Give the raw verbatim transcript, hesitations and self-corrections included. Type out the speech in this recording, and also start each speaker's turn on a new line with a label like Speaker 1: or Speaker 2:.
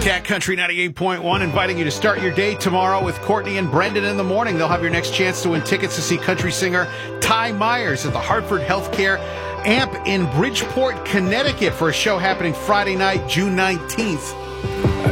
Speaker 1: Cat Country ninety-eight point one inviting you to start your day tomorrow with Courtney and Brendan in the morning. They'll have your next chance to win tickets to see country singer Ty Myers at the Hartford Healthcare Amp in Bridgeport, Connecticut for a show happening Friday night, June nineteenth.